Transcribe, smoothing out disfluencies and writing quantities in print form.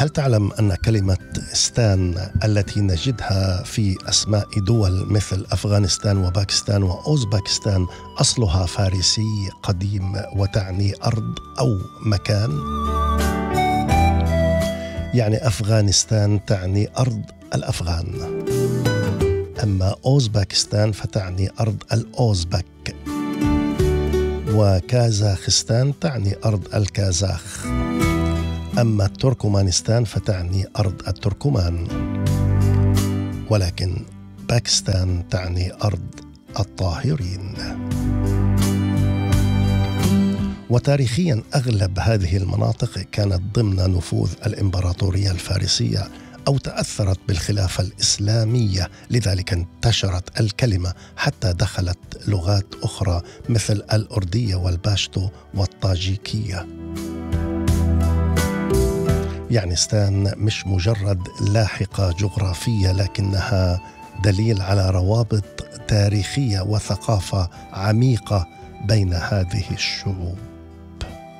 هل تعلم أن كلمة ستان التي نجدها في أسماء دول مثل أفغانستان وباكستان وأوزبكستان أصلها فارسي قديم وتعني أرض أو مكان؟ يعني أفغانستان تعني أرض الأفغان، أما أوزبكستان فتعني أرض الأوزبك، وكازاخستان تعني أرض الكازاخ، أما تركمانستان فتعني أرض التركمان، ولكن باكستان تعني أرض الطاهرين. وتاريخيا أغلب هذه المناطق كانت ضمن نفوذ الإمبراطورية الفارسية أو تأثرت بالخلافة الإسلامية، لذلك انتشرت الكلمة حتى دخلت لغات أخرى مثل الأردية والباشتو والطاجيكية. يعني ستان مش مجرد لاحقة جغرافية، لكنها دليل على روابط تاريخية وثقافة عميقة بين هذه الشعوب.